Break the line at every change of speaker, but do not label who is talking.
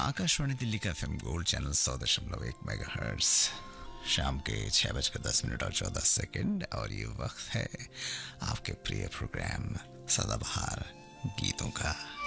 आकाशवाणी दिल्ली का FM gold channel 100.1 megahertz. शाम के 6:10 और 14 और ये वक्त है आपके प्रिय प्रोग्राम सदाबहार गीतों का।